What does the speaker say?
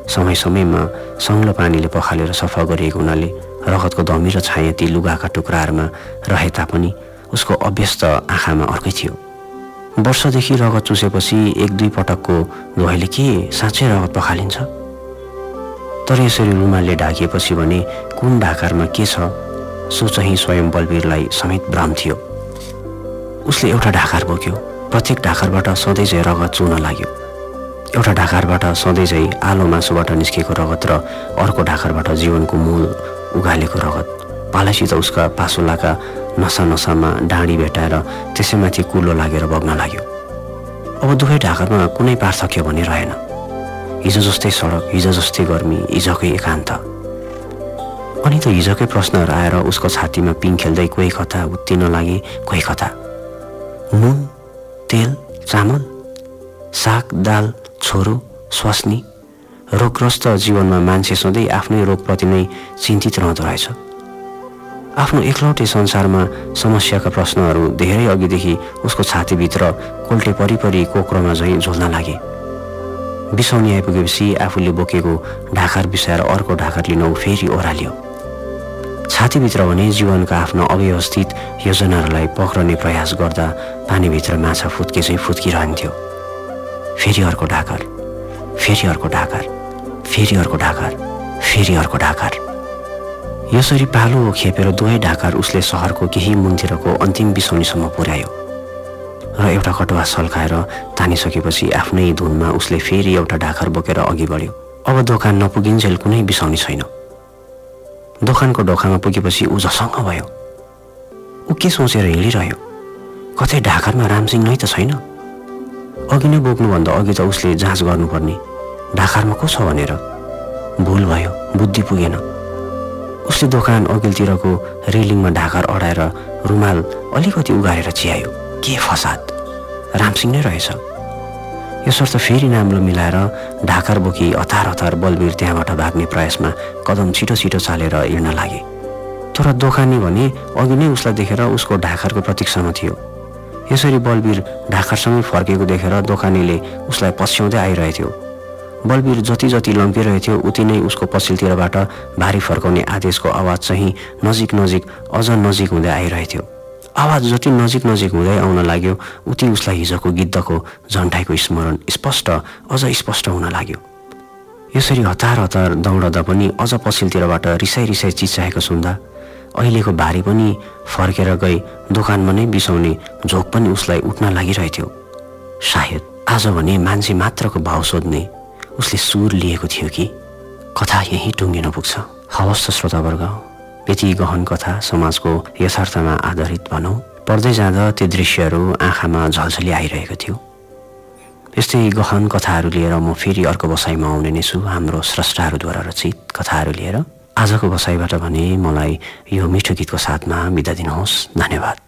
समय समयमा सङ्लो पानीले पखालेर सफा गरिएको हुनाले रगतको धमिलो छाया ती लुगाका टुक्राहरूमा रहे तापनि उसको अभ्यस्त आँखामा अर्कै थियो। वर्षदेखि रगत चुसेपछि 1-2 पटकको धोइले के साँच्चै रगत पखालिन्छ? तर यसरी रुमालले ढाकिएपछि भने कुन ढाकारमा के छ सो चाहिँ स्वयं बलवीरलाई समेत भ्रम थियो। उसले एउटा ढाकार बोक्यो। प्रत्येक ढाकारबाट सधैँझै रगत चुहन लाग्यो। एउटा ढाकारबाट सधैँझै आलो मासुबाट निस्केको रगत र अर्को ढाकारबाट जीवनको मूल उगालेको रगत पालैसित उसका पासुलाका नसा नसामा डाँडी भेटाएर त्यसैमाथि कुलो लागेर बग्न लाग्यो। अब दुवै ढाकारमा कुनै पार्थक्य भने रहेन। हिजो जस्तै सडक, हिजो जस्तै गर्मी, हिजोकै एकान्त। अनि त हिजोकै प्रश्नहरू आएर उसको छातीमा पिङ खेल्दै कोही कता उत्तिन लागे, कोही कता। नुन, तेल, चामल, साग, दाल, छोरो, स्वास्नी। रोगग्रस्त जीवनमा मान्छे सधैँ आफ्नै रोगप्रति नै चिन्तित रहँदो रहेछ। आफ्नो एकलौटे संसारमा समस्याका प्रश्नहरू धेरै अघिदेखि उसको छातीभित्र कोल्टे परिपरि कोक्रोमा झैँ झोल्न लागे। बिसाउनी आइपुगेपछि आफूले बोकेको ढाकार बिसाएर अर्को ढाकार लिन ऊ फेरि ओह्राल्यो। छातीभित्र भने जीवनका आफ्ना अव्यवस्थित योजनाहरूलाई पक्रने प्रयास गर्दा पानीभित्र माछा फुत्के चाहिँ फुत्किरहन्थ्यो। फेरि अर्को ढाकार, फेरि अर्को ढाकार, फेरि अर्को ढाकार, फेरि अर्को ढाकार। यसरी पालो खेपेर दुवै ढाकार उसले सहरको केही मुनतिरको अन्तिम बिसौनीसम्म पुर्यायो र एउटा कटुवा सल्काएर तानिसकेपछि आफ्नै धुनमा उसले फेरि एउटा ढाकार बोकेर अघि बढ्यो। अब दोकान नपुगिन्जेल कुनै बिसौनी छैन। दोकानको ढोकामा पुगेपछि ऊ झसङ्ग भयो। ऊ के सोचेर हिँडिरह्यो? कतै ढाकारमा रामसिंह नै त छैन? अघि नै बोक्नुभन्दा अघि त उसले जाँच गर्नुपर्ने ढाकारमा को छ भनेर। भुल भयो, बुद्धि पुगेन। उसले दोकान अघिल्तिरको रेलिङमा ढाकार अडाएर रुमाल अलिकति उगारेर चियायो। के फसाद! रामसिंह नै रहेछ। यसर्थ फेरि नाम्लो मिलाएर ढाकार बोकी हतार हतार बलवीर त्यहाँबाट भाग्ने प्रयासमा कदम छिटो छिटो चालेर हिँड्न लागे। तर दोकानी भने अघि नै उसलाई देखेर उसको ढाकारको प्रतीक्षामा थियो। यसरी बलवीर ढाकारसँगै फर्केको देखेर दोकानीले उसलाई पछ्याउँदै आइरहेथ्यो। बलवीर जति जति लम्किरहेथ्यो उति नै उसको पछिल्तिरबाट भारी फर्काउने आदेशको आवाज चाहिँ नजिक नजिक अझ नजिक हुँदै आइरहेथ्यो। आवाज जति नजिक नजिक हुँदै आउन लाग्यो उति उसलाई हिजोको गिद्धको झन्टाइको स्मरण स्पष्ट अझ स्पष्ट हुन लाग्यो। यसरी हतार हतार दौडदा पनि अझ पछिल्तिरबाट रिसाइ रिसाइ चिच्याएको सुन्दा अहिलेको भारी पनि फर्केर गई दोकानमा नै बिसाउने झोक पनि उसलाई उठ्न लागिरहेथ्यो। सायद आज भने मान्छे मात्रको भाव सोध्ने उसले सुर लिएको थियो कि कथा यही टुङ्गिन पुग्छ। हवस् त श्रोतावर्ग, यति गहन कथा समाजको यथार्थमा आधारित भनौँ। पढ्दै जाँदा त्यो दृश्यहरू आँखामा झलझली आइरहेको थियो। यस्तै गहन कथाहरू लिएर म फेरि अर्को बसाइमा आउने नै छु, हाम्रो स्रष्टाहरूद्वारा रचित कथाहरू लिएर। आजको बसाइबाट भने मलाई यो मिठो गीतको साथमा बिदा दिनुहोस्। धन्यवाद।